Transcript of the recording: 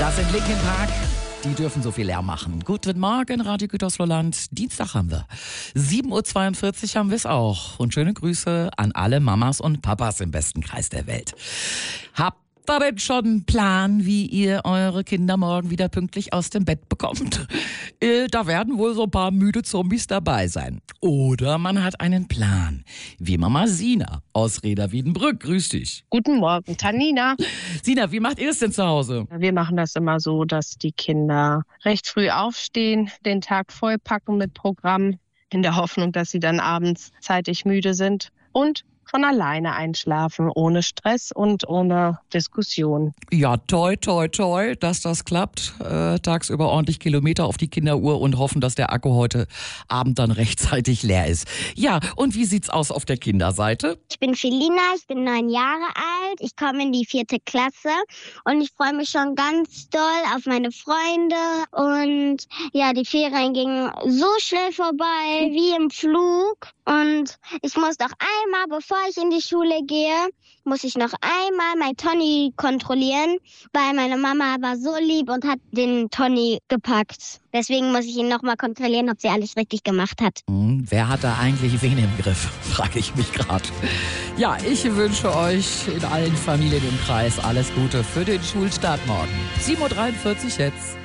Das sind Linkin Park. Die dürfen so viel Lärm machen. Guten Morgen, Radio Gütersloh-Land. Dienstag haben wir. 7.42 Uhr haben wir es auch. Und schöne Grüße an alle Mamas und Papas im besten Kreis der Welt. Habt ihr denn schon einen Plan, wie ihr eure Kinder morgen wieder pünktlich aus dem Bett bekommt? Da werden wohl so ein paar müde Zombies dabei sein. Oder man hat einen Plan. Wie Mama Sina aus Reda-Wiedenbrück. Grüß dich. Guten Morgen, Tanina. Sina, wie macht ihr es denn zu Hause? Wir machen das immer so, dass die Kinder recht früh aufstehen, den Tag vollpacken mit Programm, in der Hoffnung, dass sie dann abends zeitig müde sind und von alleine einschlafen, ohne Stress und ohne Diskussion. Ja, toi, toi, toi, dass das klappt. Tagsüber ordentlich Kilometer auf die Kinderuhr und hoffen, dass der Akku heute Abend dann rechtzeitig leer ist. Ja, und wie sieht's aus auf der Kinderseite? Ich bin Felina, ich bin 9 Jahre alt, ich komme in die 4. Klasse und ich freue mich schon ganz doll auf meine Freunde und ja, die Ferien gingen so schnell vorbei wie im Flug und ich muss doch einmal, bevor ich in die Schule gehe, muss ich noch einmal mein Toni kontrollieren, weil meine Mama war so lieb und hat den Toni gepackt. Deswegen muss ich ihn nochmal kontrollieren, ob sie alles richtig gemacht hat. Wer hat da eigentlich wen im Griff, frage ich mich gerade. Ja, ich wünsche euch in allen Familien im Kreis alles Gute für den Schulstart morgen. 7.43 Uhr jetzt.